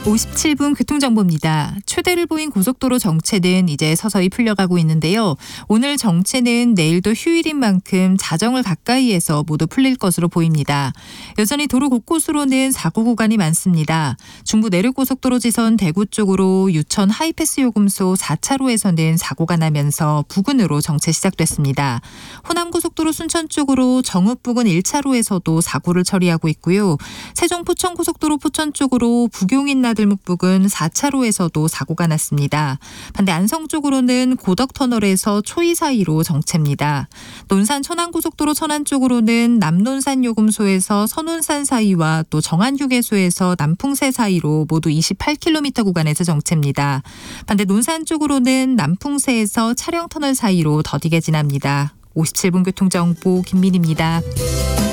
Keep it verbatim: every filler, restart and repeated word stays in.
오십칠 분 교통정보입니다. 최대를 보인 고속도로 정체는 이제 서서히 풀려가고 있는데요. 오늘 정체는 내일도 휴일인 만큼 자정을 가까이에서 모두 풀릴 것으로 보입니다. 여전히 도로 곳곳으로는 사고 구간이 많습니다. 중부 내륙고속도로 지선 대구 쪽으로 유천 하이패스 요금소 사 차로에서는 사고가 나면서 부근으로 정체 시작됐습니다. 호남고속도로 순천 쪽으로 정읍 부근 일 차로에서도 사고를 처리하고 있고요. 세종 포천고속도로 포천 쪽으로 부경인 나들목 부근 사 차로에서도 사고가 났습니다. 반대 안성 쪽으로는 고덕터널에서 초이 사이로 정체입니다. 논산 천안고속도로 천안 쪽으로는 남논산 요금소에서 선운산 사이와 또 정안휴게소에서 남풍새 사이로 모두 이십팔 킬로미터 구간에서 정체입니다. 반대 논산 쪽으로는 남풍새에서 차량터널 사이로 더디게 지납니다. 오십칠 분 교통정보 김민희입니다.